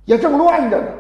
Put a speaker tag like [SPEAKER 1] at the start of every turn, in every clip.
[SPEAKER 1] 也正乱着呢。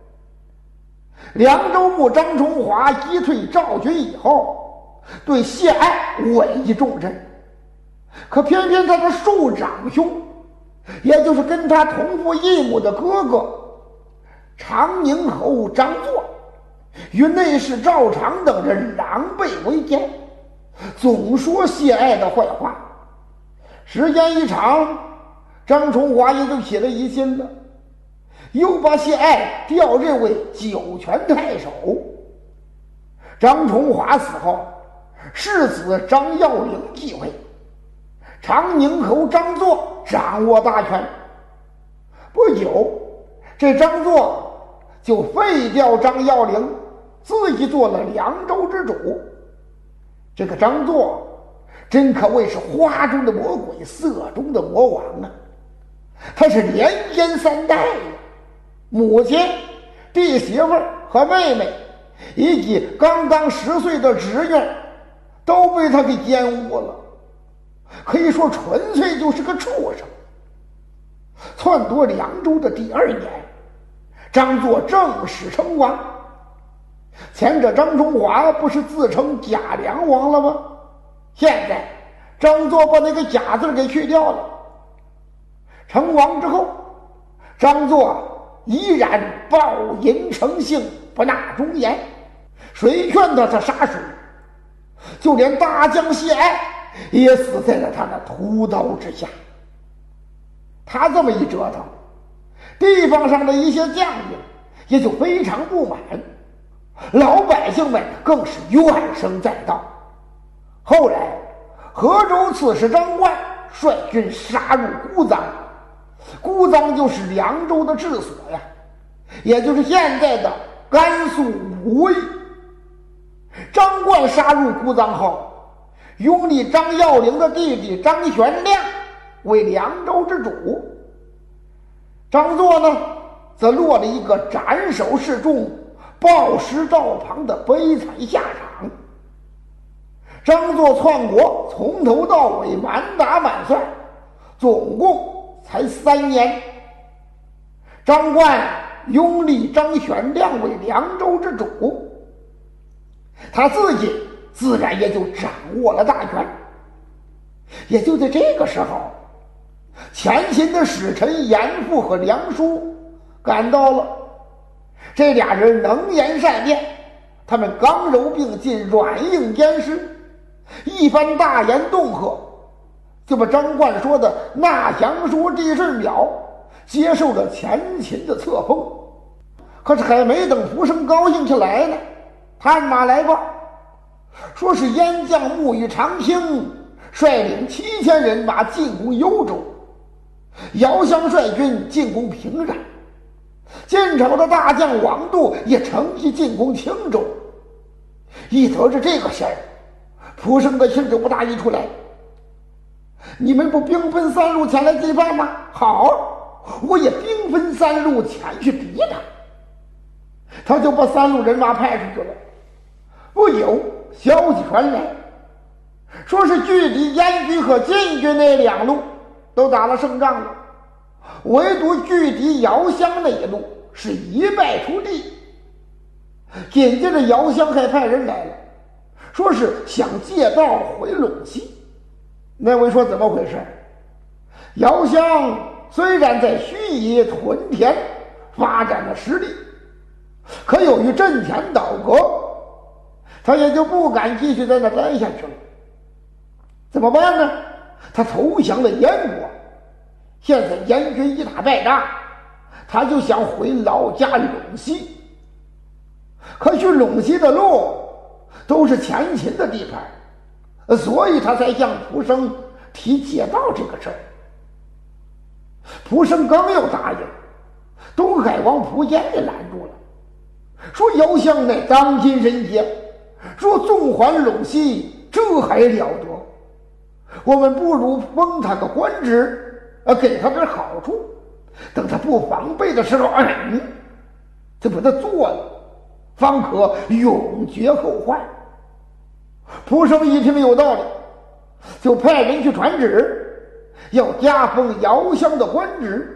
[SPEAKER 1] 凉州牧张崇华击退赵军以后，对谢爱委以重任，可偏偏他的庶长兄，也就是跟他同父异母的哥哥长宁侯张作，与内侍赵常等人狼狈为奸，总说谢爱的坏话。时间一长，张崇华也就起了疑心了，又把谢爱调任为酒泉太守。张崇华死后，世子张耀陵继位，长宁侯张作掌握大权。不久，这张作就废掉张耀陵，自己做了凉州之主。这个张作真可谓是花中的魔鬼，色中的魔王啊！他是连奸3代呀，母亲、弟媳妇和妹妹，以及刚刚10岁的侄女，都被他给奸污了。可以说纯粹就是个畜生。篡夺凉州的第2年，张作正式称王。前者张崇华不是自称假梁王了吗？现在张作把那个假字给去掉了。成王之后，张作依然暴淫成性，不纳忠言，谁劝他杀谁，就连大将谢爱也死在了他那屠刀之下。他这么一折腾，地方上的一些将领也就非常不满，老百姓们更是怨声载道。后来河州刺史张冠率军杀入姑臧，姑臧就是凉州的治所呀，也就是现在的甘肃武威。张冠杀入姑臧后，拥立张耀陵的弟弟张玄亮为凉州之主。张作呢，则落了一个斩首示众、暴尸道旁的悲惨下场。张作篡国从头到尾满打满算，总共才3年。张冠拥立张玄亮为凉州之主，他自己自然也就掌握了大权。也就在这个时候，前秦的使臣严复和梁书赶到了。这俩人能言善辩，他们刚柔并进，软硬兼施，一番大言恫吓，就把张冠说的纳降书记事表接受了前秦的册封。可是还没等蒲生高兴起来呢，探马来报，说是燕将穆与长兴率领7000人马进攻幽州，姚襄率军进攻平壤，晋朝的大将王度也乘机进攻青州。一得知这个事儿，蒲生的气就不大一出来。你们不兵分3路前来击败吗？好，我也兵分3路前去敌他。他就把3路人马派出去了。不久，消息传来，说是拒敌燕军和晋军那2路都打了胜仗了，唯独拒敌姚襄那一路是一败涂地。紧接着姚襄还派人来了，说是想借道回陇西。那位说怎么回事？姚襄虽然在盱眙屯田发展了实力，可由于阵前倒戈，他也就不敢继续在那待下去了。怎么办呢？他投降了燕国。现在燕军一打败仗，他就想回老家陇西。可去陇西的路都是前秦的地盘，所以他才向蒲生提借道这个事儿。蒲生刚要答应，东海王蒲坚给拦住了，说姚襄乃当今人杰，若纵还陇西，这还了得？我们不如封他个官职，给他点好处，等他不防备的时候，就把他做了，方可永绝后患。蒲生一听有道理，就派人去传旨，要加封姚襄的官职。